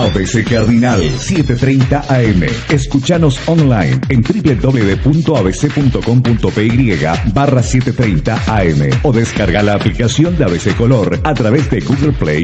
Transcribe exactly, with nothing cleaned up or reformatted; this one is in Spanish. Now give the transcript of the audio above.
A B C Cardinal setecientos treinta A M. Escuchanos online en doble u doble u doble u punto a b c punto com punto p y barra setecientos treinta A M o descarga la aplicación de A B C Color a través de Google Play